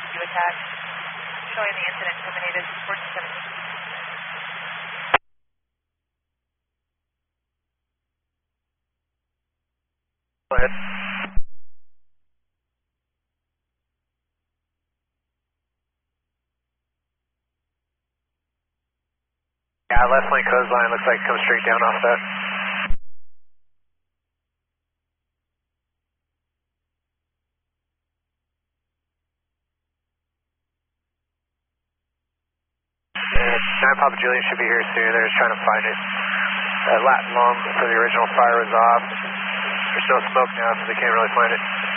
rescue attack. Showing the incident terminated 47. Go ahead. Yeah, left lane coastline looks like it comes straight down off that. And 9 Papa Juliet should be here soon. They're just trying to find it. That Latin lung for the original fire was off. There's no smoke now, so they can't really find it.